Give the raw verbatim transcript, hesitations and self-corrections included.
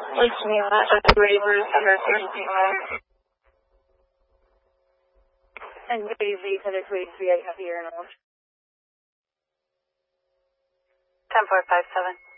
Listening on that, that's Raver, under thirty-two miles. And Daisy, Tether twenty-three, I have here in Orange. ten four five seven.